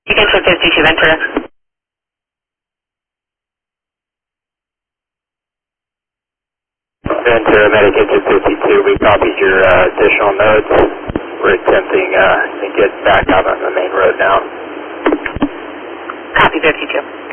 Attention 52 Ventura. Ventura, Medication 52, we copied your additional notes. We're attempting to get back out on the main road now. Copy 52.